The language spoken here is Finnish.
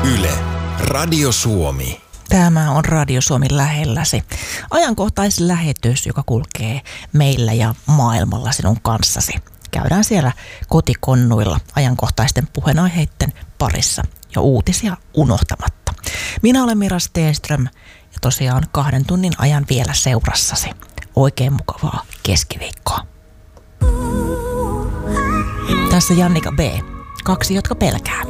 Yle, Radio Suomi. Tämä on Radio Suomi lähelläsi. Ajankohtaislähetys, joka kulkee meillä ja maailmalla sinun kanssasi. Käydään siellä kotikonnuilla ajankohtaisten puheenaiheiden parissa ja uutisia unohtamatta. Minä olen Mira Stenström ja tosiaan 2 tunnin ajan vielä seurassasi. Oikein mukavaa keskiviikkoa. Tässä Jannika B. 2, jotka pelkää.